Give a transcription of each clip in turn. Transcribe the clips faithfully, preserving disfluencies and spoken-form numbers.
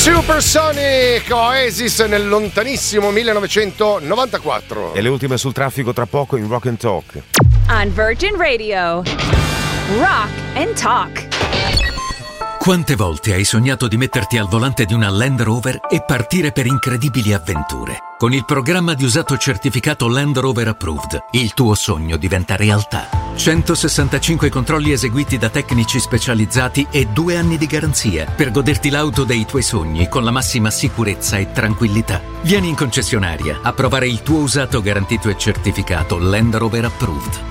Supersonic Oasis nel lontanissimo millenovecentonovantaquattro. E le ultime sul traffico tra poco in Rock and Talk. On Virgin Radio, Rock and Talk. Quante volte hai sognato di metterti al volante di una Land Rover e partire per incredibili avventure? Con il programma di usato certificato Land Rover Approved, il tuo sogno diventa realtà. centosessantacinque controlli eseguiti da tecnici specializzati e due anni di garanzia per goderti l'auto dei tuoi sogni con la massima sicurezza e tranquillità. Vieni in concessionaria a provare il tuo usato garantito e certificato Land Rover Approved.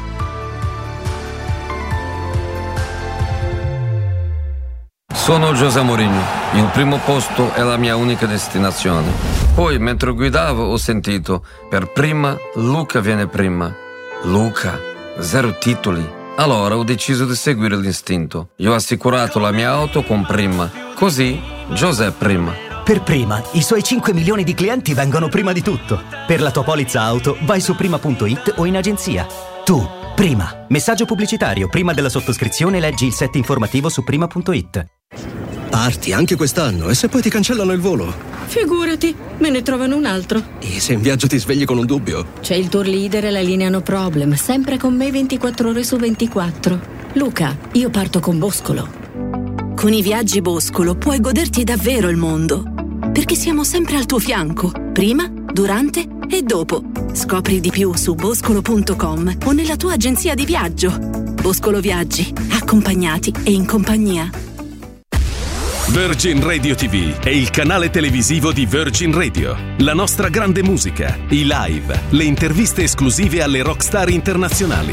Sono José Mourinho, il primo posto è la mia unica destinazione. Poi, mentre guidavo, ho sentito, per prima, Luca viene prima. Luca, zero titoli. Allora ho deciso di seguire l'istinto. Io ho assicurato la mia auto con Prima. Così, José prima. Per Prima, i suoi cinque milioni di clienti vengono prima di tutto. Per la tua polizza auto, vai su prima punto it o in agenzia. Tu, Prima. Messaggio pubblicitario. Prima della sottoscrizione leggi il set informativo su prima punto it. Parti anche quest'anno e se poi ti cancellano il volo? Figurati, me ne trovano un altro. E se in viaggio ti svegli con un dubbio? C'è il tour leader e la linea No Problem, sempre con me ventiquattro ore su ventiquattro. Luca, io parto con Boscolo. Con i viaggi Boscolo puoi goderti davvero il mondo, perché siamo sempre al tuo fianco, prima, durante e dopo. Scopri di più su boscolo punto com o nella tua agenzia di viaggio. Boscolo Viaggi, accompagnati e in compagnia. Virgin Radio ti vu è il canale televisivo di Virgin Radio. La nostra grande musica, i live, le interviste esclusive alle rockstar internazionali.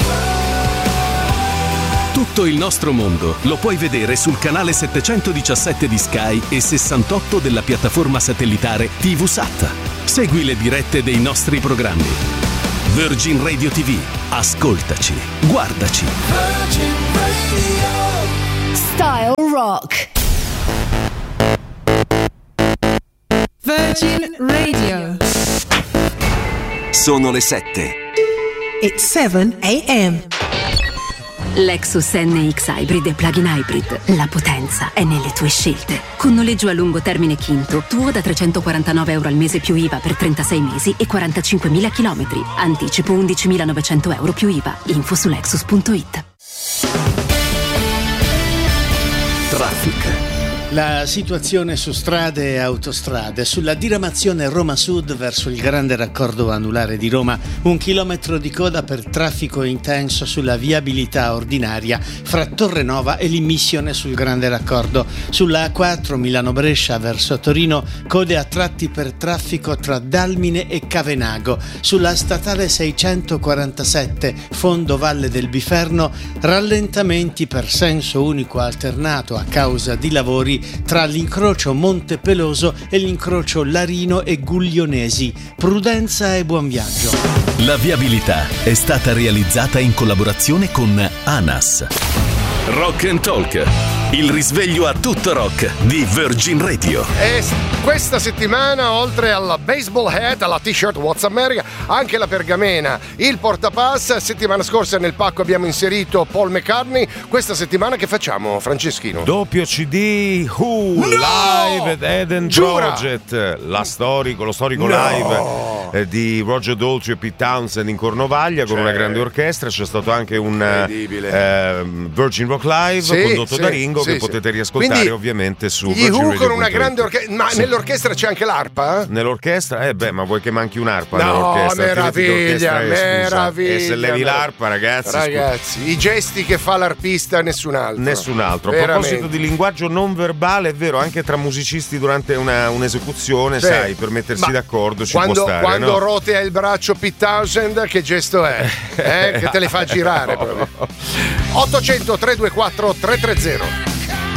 Tutto il nostro mondo lo puoi vedere sul canale settecentodiciassette di Sky e sessantotto della piattaforma satellitare TVSat. Segui le dirette dei nostri programmi. Virgin Radio ti vu. Ascoltaci, guardaci. Virgin Radio. Style Rock. Virgin Radio. Sono le sette. It's seven a.m. Lexus N X Hybrid e Plug-in Hybrid. La potenza è nelle tue scelte. Con noleggio a lungo termine Kinto, tuo da trecentoquarantanove euro al mese più I V A per trentasei mesi e quarantacinquemila chilometri. Anticipo undicimilanovecento euro più I V A. Info su lexus punto it. Traffic. La situazione su strade e autostrade. Sulla diramazione Roma Sud verso il grande raccordo anulare di Roma, un chilometro di coda per traffico intenso sulla viabilità ordinaria fra Torrenova e l'immissione sul grande raccordo. Sulla A quattro Milano-Brescia verso Torino, code a tratti per traffico tra Dalmine e Cavenago. Sulla statale seicentoquarantasette Fondo Valle del Biferno, rallentamenti per senso unico alternato a causa di lavori tra l'incrocio Monte Peloso e l'incrocio Larino e Guglionesi. Prudenza e buon viaggio. La viabilità è stata realizzata in collaborazione con ANAS. Rock and Talk, il risveglio a tutto rock di Virgin Radio. E questa settimana, oltre alla baseball hat, alla t-shirt What's America, anche la pergamena, il portapass. Settimana scorsa nel pacco abbiamo inserito Paul McCartney. Questa settimana che facciamo, Franceschino? Doppio C D Who no! Live at Eden Giura! Project, la storico, lo storico no! live eh, di Roger Daltrey e Pete Townshend in Cornovaglia con C'è. una grande orchestra. C'è stato anche un eh, Virgin Rock Live sì, condotto sì, da Ringo sì, che sì. potete riascoltare. Quindi, ovviamente su gli Who con una grande orchestra. Ma sì. Nell'orchestra c'è anche l'arpa? Nell'orchestra? Eh beh, ma vuoi che manchi un'arpa? No, nell'orchestra? meraviglia, meraviglia. E se levi l'arpa, ragazzi. Ragazzi, scusa. I gesti che fa l'arpista, nessun altro. Nessun altro. A Veramente. proposito di linguaggio non verbale, è vero, anche tra musicisti durante una, un'esecuzione, sì. sai, per mettersi ma d'accordo ci quando, può stare. Quando no? rotea il braccio Pete Townshend, che gesto è? Eh, che te le fa girare proprio. ottocento tre due quattro tre tre zero.